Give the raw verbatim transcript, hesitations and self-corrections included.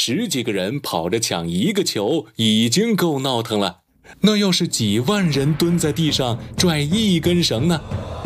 十几个人跑着抢一个球已经够闹腾了，那要是几万人蹲在地上拽一根绳呢？